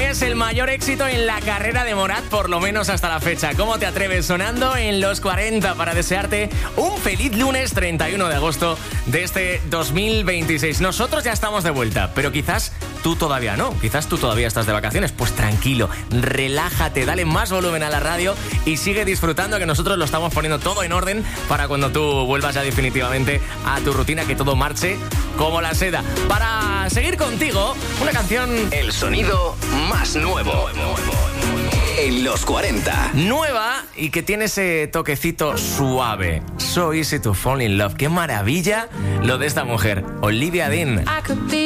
es el mayor éxito en la carrera de Morat, por lo menos hasta la fecha. ¿Cómo te atreves? Sonando en los 40 para desearte un feliz lunes 31 de agosto de este 2026. Nosotros ya estamos de vuelta, pero quizás tú todavía no. Quizás tú todavía estás de vacaciones. Pues tranquilo, relájate, dale más volumen a la radio y sigue disfrutando, que nosotros lo estamos poniendo todo en orden para cuando tú vuelvas ya definitivamente a tu rutina, que todo marche como la seda. Para seguir contigo, una canción... El sonido más nuevo en los 40. Nueva y que tiene ese toquecito suave. So easy to fall in love. Qué maravilla lo de esta mujer, Olivia Dean.